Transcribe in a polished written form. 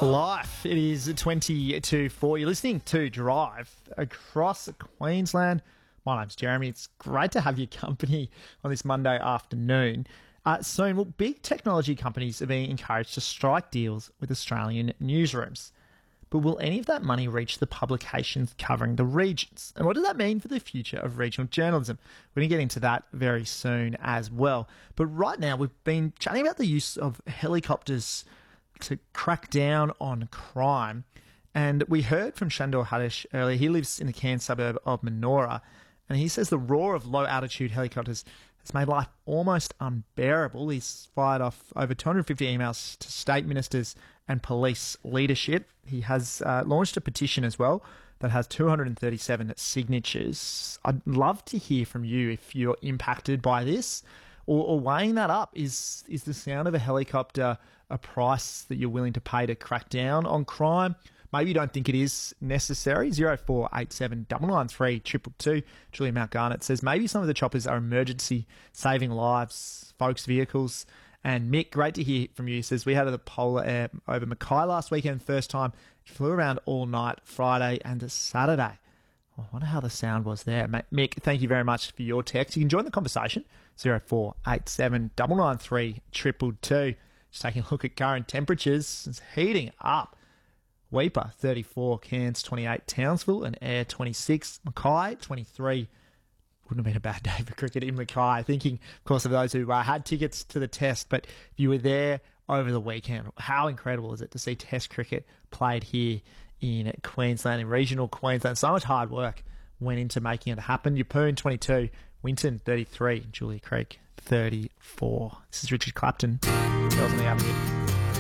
Life. It is 20 to 4. You're listening to Drive across Queensland. My name's Jeremy. It's great to have your company on this Monday afternoon. Soon, big technology companies are being encouraged to strike deals with Australian newsrooms. But will any of that money reach the publications covering the regions? And what does that mean for the future of regional journalism? We're going to get into that very soon as well. But right now, we've been chatting about the use of helicopters to crack down on crime. And we heard from Shandor Hadish earlier. He lives in the Cairns suburb of Menora. And he says the roar of low-altitude helicopters has made life almost unbearable. He's fired off over 250 emails to state ministers and police leadership. He has launched a petition as well that has 237 signatures. I'd love to hear from you if you're impacted by this or weighing that up. Is the sound of a helicopter a price that you're willing to pay to crack down on crime? Maybe you don't think it is necessary. 0487 993 222. Julia Mount Garnett says maybe some of the choppers are emergency saving lives, folks' vehicles. And Mick, great to hear from you. He says we had the Polar Air over Mackay last weekend, first time. It flew around all night, Friday and Saturday. I wonder how the sound was there. Mick, thank you very much for your text. You can join the conversation. 0487 993 222. Just taking a look at current temperatures. It's heating up. Weeper, 34, Cairns, 28, Townsville, and Ayr, 26, Mackay, 23. Wouldn't have been a bad day for cricket in Mackay. Thinking, of course, of those who had tickets to the test, but if you were there over the weekend, how incredible is it to see test cricket played here in Queensland, in regional Queensland? So much hard work went into making it happen. Yeppoon, 22, Winton, 33, Julia Creek, 34. This is Richard Clapton. Girls on the Avenue.